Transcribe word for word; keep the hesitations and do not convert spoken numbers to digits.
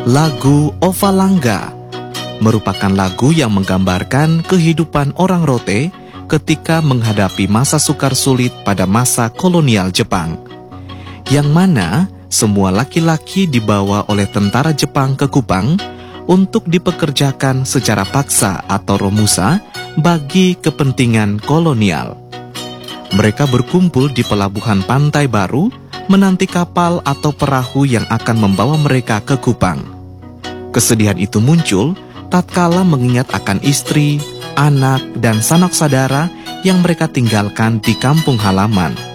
Lagu Ovalangga merupakan lagu yang menggambarkan kehidupan orang Rote ketika menghadapi masa sukar sulit pada masa kolonial Jepang, yang mana semua laki-laki dibawa oleh tentara Jepang ke Kupang untuk dipekerjakan secara paksa atau romusa bagi kepentingan kolonial. Mereka berkumpul di pelabuhan Pantai Baru menanti kapal atau perahu yang akan membawa mereka ke Kupang. Kesedihan itu muncul tatkala mengingat akan istri, anak, dan sanak saudara yang mereka tinggalkan di kampung halaman.